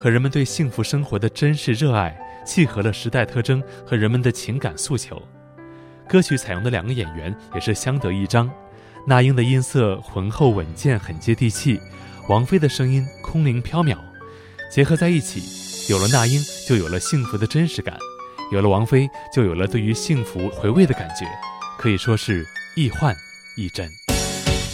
和人们对幸福生活的真实热爱，契合了时代特征和人们的情感诉求。歌曲采用的2个演员也是相得益彰，那英的音色浑厚稳健，很接地气，王菲的声音空灵飘渺，结合在一起，有了那英就有了幸福的真实感，有了王菲就有了对于幸福回味的感觉，可以说是一换一真。